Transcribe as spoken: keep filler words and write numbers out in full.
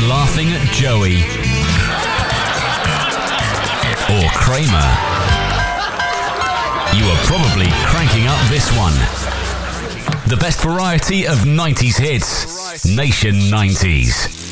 laughing at Joey or Kramer, you are probably cranking up this one. The best variety of nineties hits, Nation nineties.